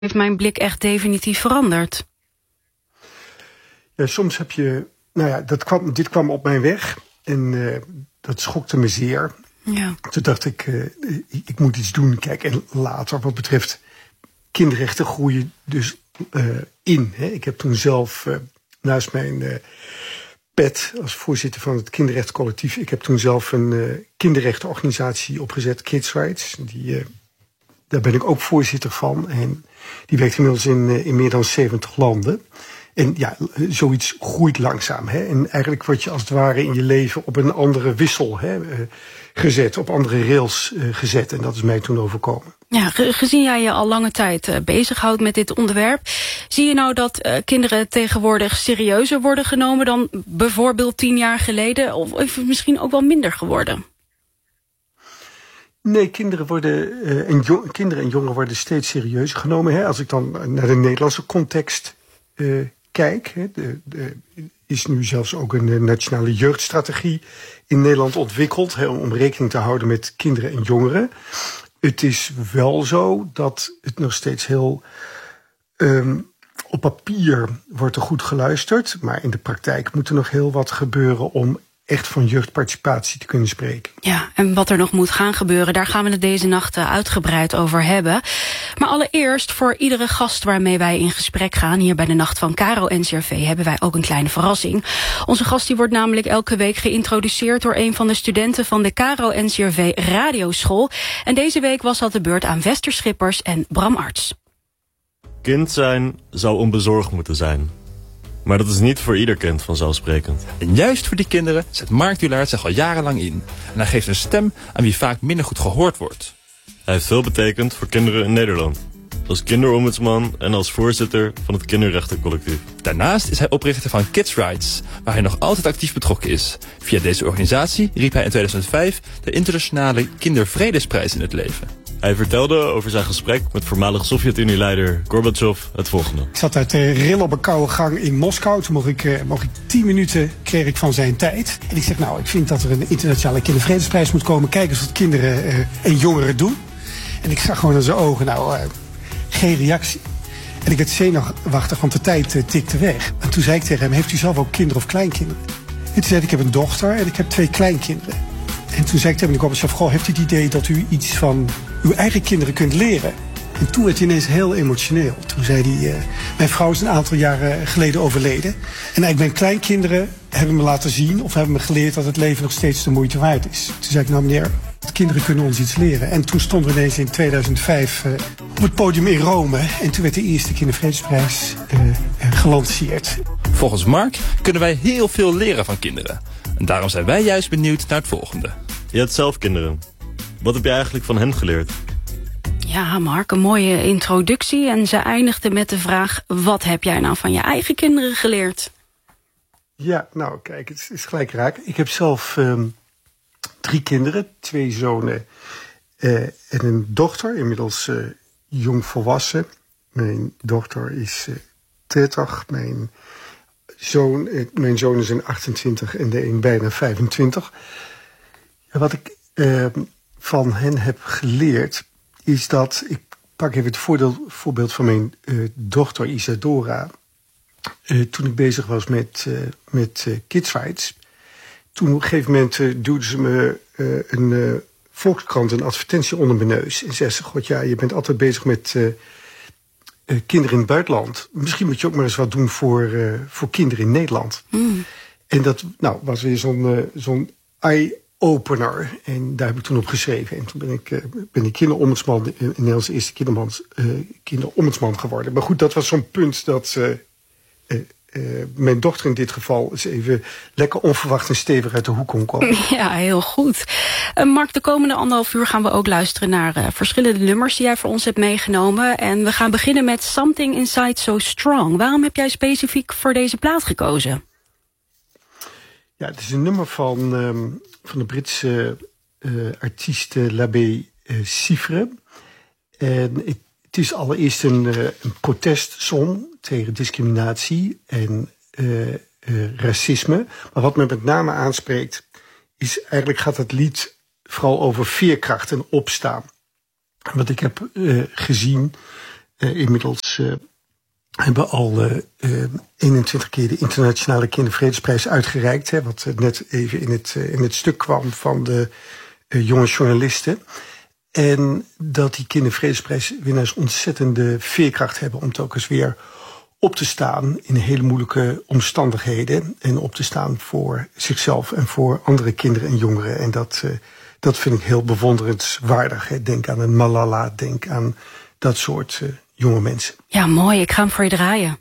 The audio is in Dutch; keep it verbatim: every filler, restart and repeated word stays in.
heeft mijn blik echt definitief veranderd. Ja, soms heb je... Nou ja, dat kwam, dit kwam op mijn weg. En uh, dat schokte me zeer. Ja. Toen dacht ik, uh, ik, ik moet iets doen. Kijk, en later wat betreft kinderrechten groeien dus uh, in. Hè. Ik heb toen zelf, uh, naast mijn uh, pet als voorzitter van het kinderrechtencollectief... ik heb toen zelf een uh, kinderrechtenorganisatie opgezet, Kids Rights. Die, uh, daar ben ik ook voorzitter van. En die werkt inmiddels in, uh, in meer dan zeventig landen. En ja, zoiets groeit langzaam. Hè? En eigenlijk word je als het ware in je leven op een andere wissel hè, uh, gezet, op andere rails uh, gezet. En dat is mij toen overkomen. Ja, gezien jij je al lange tijd uh, bezighoudt met dit onderwerp, zie je nou dat uh, kinderen tegenwoordig serieuzer worden genomen dan bijvoorbeeld tien jaar geleden? Of, of misschien ook wel minder geworden? Nee, kinderen, worden, uh, en jong, kinderen en jongeren worden steeds serieuzer genomen. Hè? Als ik dan naar de Nederlandse context uh, kijk, hè, de, de, is nu zelfs ook een nationale jeugdstrategie in Nederland ontwikkeld, hè, om rekening te houden met kinderen en jongeren. Het is wel zo dat het nog steeds heel um, op papier wordt er goed geluisterd, maar in de praktijk moet er nog heel wat gebeuren om echt van jeugdparticipatie te kunnen spreken. Ja, en wat er nog moet gaan gebeuren, daar gaan we het deze nacht uitgebreid over hebben. Maar allereerst, voor iedere gast waarmee wij in gesprek gaan, hier bij de Nacht van Caro N C R V, hebben wij ook een kleine verrassing. Onze gast die wordt namelijk elke week geïntroduceerd door een van de studenten van de Caro N C R V Radioschool. En deze week was dat de beurt aan Wester Schippers en Bram Arts. Kind zijn zou onbezorgd moeten zijn. Maar dat is niet voor ieder kind vanzelfsprekend. En juist voor die kinderen zet Mark Dulaert zich al jarenlang in. En hij geeft een stem aan wie vaak minder goed gehoord wordt. Hij heeft veel betekend voor kinderen in Nederland. Als kinderombudsman en als voorzitter van het kinderrechtencollectief. Daarnaast is hij oprichter van Kids Rights, waar hij nog altijd actief betrokken is. Via deze organisatie riep hij in tweeduizend vijf de internationale kindervredesprijs in het leven. Hij vertelde over zijn gesprek met voormalig Sovjet-Unie-leider Gorbachev het volgende. Ik zat uit de rillen op een koude gang in Moskou. Toen mocht ik, uh, mocht ik tien minuten kreeg ik van zijn tijd. En ik zeg, nou, ik vind dat er een internationale kindervredesprijs moet komen. Kijk eens wat kinderen uh, en jongeren doen. En ik zag gewoon in zijn ogen, nou, uh, geen reactie. En ik werd zenuwachtig, want de tijd uh, tikte weg. En toen zei ik tegen hem, heeft u zelf ook kinderen of kleinkinderen? En toen zei hij, ik heb een dochter en ik heb twee kleinkinderen. En toen zei ik tegen Gorbachev, goh, heeft u het idee dat u iets van uw eigen kinderen kunt leren? En toen werd hij ineens heel emotioneel. Toen zei hij, uh, mijn vrouw is een aantal jaren geleden overleden. En eigenlijk mijn kleinkinderen hebben me laten zien, of hebben me geleerd dat het leven nog steeds de moeite waard is. Toen zei ik, nou meneer, de kinderen kunnen ons iets leren. En toen stonden we ineens in tweeduizend vijf uh, op het podium in Rome. En toen werd de eerste kindervredesprijs uh, uh, gelanceerd. Volgens Mark kunnen wij heel veel leren van kinderen. En daarom zijn wij juist benieuwd naar het volgende. Je hebt zelf kinderen. Wat heb je eigenlijk van hen geleerd? Ja, Mark, een mooie introductie. En ze eindigde met de vraag, wat heb jij nou van je eigen kinderen geleerd? Ja, nou kijk, het is gelijk raak. Ik heb zelf um, drie kinderen, twee zonen uh, en een dochter. Inmiddels uh, jong volwassen. Mijn dochter is uh, dertig, mijn zoon, uh, mijn zoon is een achtentwintig en de een bijna vijfentwintig. Ja, wat ik uh, van hen heb geleerd is dat, ik pak even het voordeel, voorbeeld van mijn uh, dochter Isadora. Uh, toen ik bezig was met, uh, met uh, Kids Rights, toen op een gegeven moment uh, duwde ze me uh, een uh, Volkskrant, een advertentie onder mijn neus. En zei ze, god ja, je bent altijd bezig met uh, uh, kinderen in het buitenland. Misschien moet je ook maar eens wat doen voor, uh, voor kinderen in Nederland. Mm. En dat nou, was weer zo'n uh, zo'n eye-opener. En daar heb ik toen op geschreven. En toen ben ik, uh, ben ik kinderombudsman, uh, in Nederlands eerste kindermans, uh, kinderombudsman geworden. Maar goed, dat was zo'n punt dat Uh, Uh, uh, mijn dochter in dit geval is even lekker onverwacht en stevig uit de hoek kon komen. Ja, heel goed. Uh, Mark, de komende anderhalf uur gaan we ook luisteren naar uh, verschillende nummers die jij voor ons hebt meegenomen. En we gaan beginnen met Something Inside So Strong. Waarom heb jij specifiek voor deze plaat gekozen? Ja, het is een nummer van, um, van de Britse uh, artiest uh, Labé uh, Cifre. En ik Het is allereerst een, uh, een protestsong tegen discriminatie en uh, uh, racisme. Maar wat me met name aanspreekt, is eigenlijk gaat het lied vooral over veerkracht en opstaan. Wat ik heb uh, gezien Uh, inmiddels uh, hebben al uh, uh, eenentwintig keer de Internationale Kindervredesprijs uitgereikt. Hè, wat uh, net even in het, uh, in het stuk kwam van de uh, jonge journalisten. En dat die Kindervredesprijswinnaars ontzettende veerkracht hebben om telkens weer op te staan in hele moeilijke omstandigheden. En op te staan voor zichzelf en voor andere kinderen en jongeren. En dat, uh, dat vind ik heel bewonderenswaardig. Hè. Denk aan een Malala, denk aan dat soort uh, jonge mensen. Ja, mooi. Ik ga hem voor je draaien.